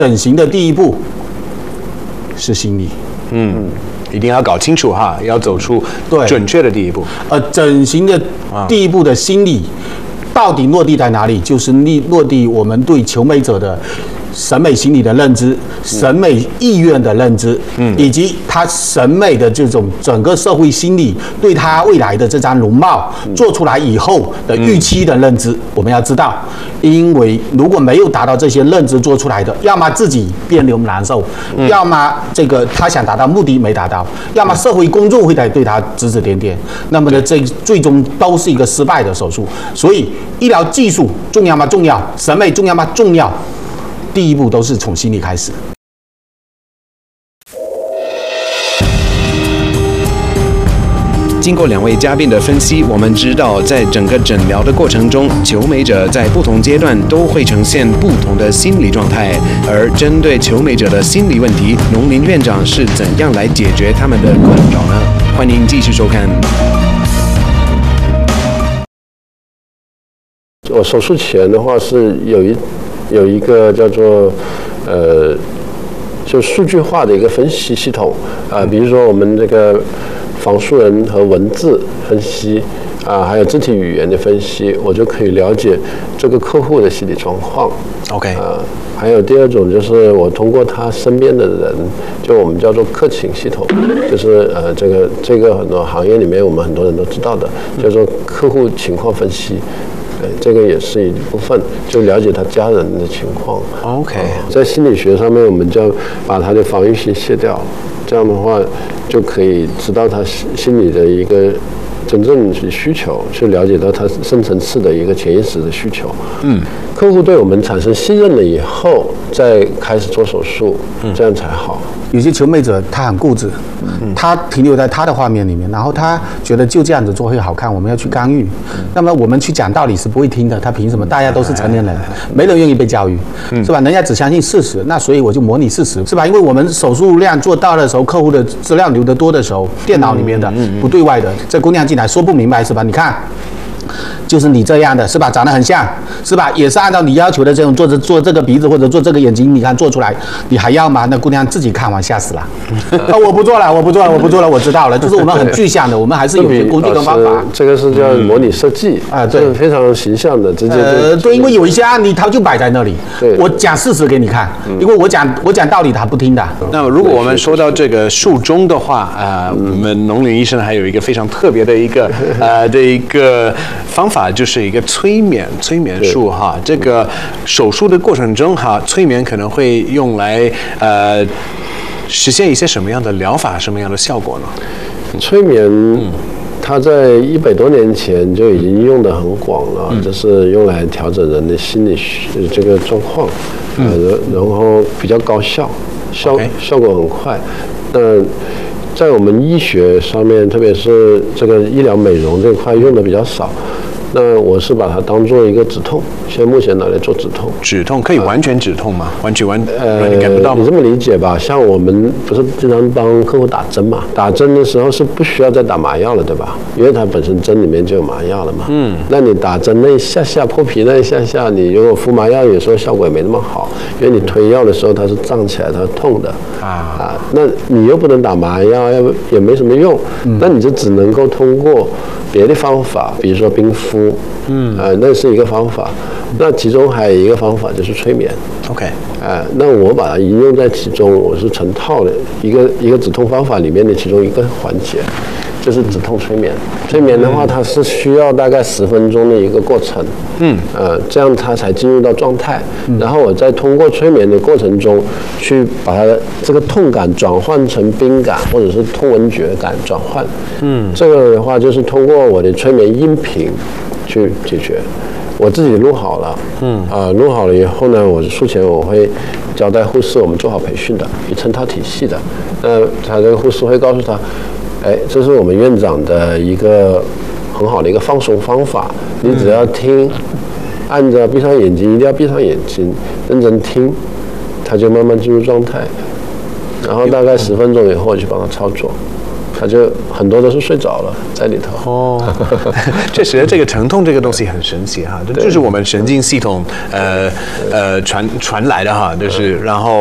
整形的第一步是心理。 一定要搞清楚哈，要走出准确的第一步。 整形的第一步的心理到底落地在哪里？就是落地我们对求美者的审美心理的认知、审美意愿的认知，以及他审美的这种整个社会心理对他未来的这张容貌做出来以后的预期的认知，我们要知道，因为如果没有达到这些认知做出来的，要么自己别扭难受，要么这个他想达到目的没达到，要么社会公众会对他指指点点，那么呢，这最终都是一个失败的手术。所以，医疗技术重要吗？重要。审美重要吗？重要。第一步都是从心理开始。 经过2位嘉宾的分析，我们知道，在整个诊疗的过程中，求美者在不同阶段都会呈现不同的心理状态。而针对求美者的心理问题，农林院长是怎样来解决他们的困扰呢？欢迎继续收看。 我手术前的话是有一个叫做就数据化的一个分析系统比如说我们这个仿素人和文字分析还有肢体语言的分析，我就可以了解这个客户的心理状况。 OK， 还有第二种就是我通过他身边的人，就我们叫做客情系统，就是这个很多行业里面我们很多人都知道的，叫做客户情况分析。这个也是一部分，就了解他家人的情况。 OK， 在心理学上面，我们就要把他的防御性卸掉，这样的话就可以知道他心理的一个真正的需求，去了解到他深层次的一个潜意识的需求。客户对我们产生信任了以后，再开始做手术，这样才好。 有些求美者他很固执，他停留在他的画面里面，然后他觉得就这样子做会好看，我们要去干预。那么我们去讲道理是不会听的，他凭什么？大家都是成年人，没人愿意被教育，是吧？人家只相信事实，那所以我就模拟事实，是吧？因为我们手术量做到的时候，客户的资料留得多的时候，电脑里面的不对外的，这姑娘进来说不明白，是吧？你看。就是你这样的，是吧？长得很像，是吧？也是按照你要求的这种做这个鼻子或者做这个眼睛，你看做出来，你还要吗？那姑娘自己看完吓死了。我不做了，我知道了。就是我们很具象的，我们还是有些工具跟方法。 这个是叫模拟设计对，非常形象的，直接对，因为有一些案例它就摆在那里，我讲事实给你看，因为我讲道理他不听的。 那如果我们说到这个术中的话，我们农林医生还有一个非常特别的一个方法，就是一个催眠术哈。这个手术的过程中哈，催眠可能会用来实现一些什么样的疗法，什么样的效果呢？ 催眠，它在100多年前就已经用得很广了，就是用来调整人的心理这个状况，然后比较高效，效果很快。在我们医学上面，特别是这个医疗美容这块用的比较少。那我是把它当做一个止痛，现在目前拿来做止痛。 止痛可以完全止痛吗？完全你感不到吗？ 你这么理解吧，像我们不是经常帮客户打针嘛？打针的时候是不需要再打麻药了，对吧？因为它本身针里面就有麻药了嘛。那你打针那一下下破皮那一下下，你如果敷麻药，有时候效果也没那么好，因为你推药的时候它是胀起来，它是痛的那你又不能打麻药，也没什么用。那你就只能够通过别的方法，比如说冰敷。那是一个方法。那其中还有一个方法就是催眠。 OK， 那我把它应用在其中，我是成套的一个止痛方法里面的其中一个环节，就是止痛催眠。催眠的话，它是需要大概10分钟的一个过程。这样它才进入到状态。然后我再通过催眠的过程中，去把它这个痛感转换成冰感，或者是痛闻觉感转换。这个的话就是通过我的催眠音频去解决。我自己录好了，录好了以后呢，我术前我会交代护士，我们做好培训的，一成套体系的。他这个护士会告诉他，这是我们院长的一个很好的一个放松方法，你只要听，按着闭上眼睛，一定要闭上眼睛，认真听，他就慢慢进入状态。然后大概10分钟以后，我去帮他操作。 他就很多都是睡着了在里头。 哦，确实，这个疼痛这个东西很神奇哈，这就是我们神经系统传来的哈，就是然后